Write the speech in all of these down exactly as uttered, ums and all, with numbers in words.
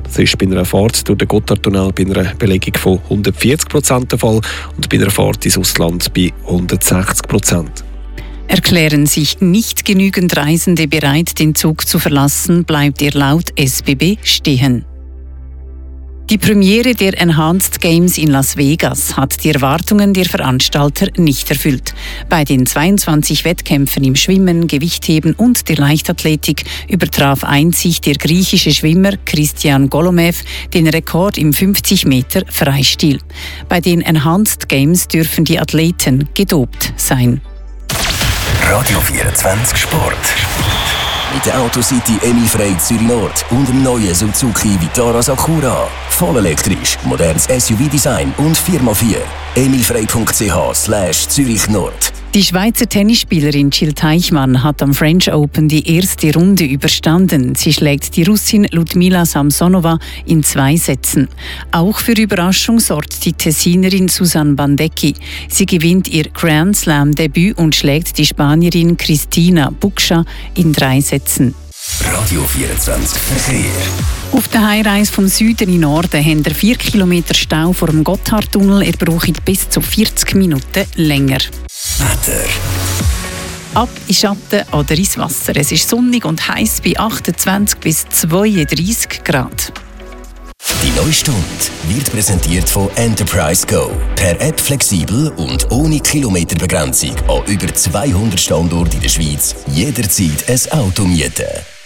Das ist bei einer Fahrt durch den Gotthardtunnel bei einer Belegung von hundertvierzig Prozent der Fall und bei einer Fahrt ins Ausland bei hundertsechzig Prozent. Erklären sich nicht genügend Reisende bereit, den Zug zu verlassen, bleibt er laut S B B stehen. Die Premiere der Enhanced Games in Las Vegas hat die Erwartungen der Veranstalter nicht erfüllt. Bei den zweiundzwanzig Wettkämpfen im Schwimmen, Gewichtheben und der Leichtathletik übertraf einzig der griechische Schwimmer Christian Golomev den Rekord im fünfzig Meter Freistil. Bei den Enhanced Games dürfen die Athleten gedopt sein. Radio vierundzwanzig Sport. Mit der Autocity Emilfrei Zürich Nord und dem neuen Suzuki Vitara Sakura. Voll elektrisch, modernes S U V-Design und Firma vier. emilfrei punkt c h slash Zürich Nord. Die Schweizer Tennisspielerin Jill Teichmann hat am French Open die erste Runde überstanden. Sie schlägt die Russin Ludmila Samsonova in zwei Sätzen. Auch für Überraschung sorgt die Tessinerin Susanne Bandecchi. Sie gewinnt ihr Grand Slam-Debüt und schlägt die Spanierin Cristina Bucsa in drei Sätzen. Radio vierundzwanzig Verkehr. Auf der Heimreise vom Süden in den Norden haben wir vier Kilometer Stau vor dem Gotthardtunnel. Ihr braucht bis zu vierzig Minuten länger. Wetter. Ab in Schatten oder ins Wasser. Es ist sonnig und heiß bei achtundzwanzig bis zweiunddreißig Grad. Die neue Stunde wird präsentiert von Enterprise Go. Per App flexibel und ohne Kilometerbegrenzung an über zweihundert Standorten in der Schweiz. Jederzeit ein Auto mieten.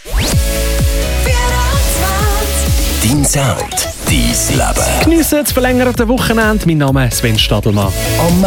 Dein Sound, dein Leben. Geniessen das verlängerte Wochenende. Mein Name ist Sven Stadelmann. Am